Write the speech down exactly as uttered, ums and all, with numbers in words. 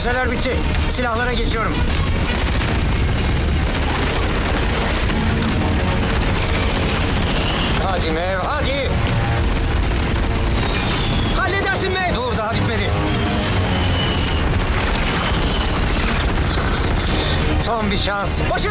Füzeler bitti. Silahlara geçiyorum. Hadi Mev, hadi. Halledersin Mev. Dur, daha bitmedi. Son bir şans. Başa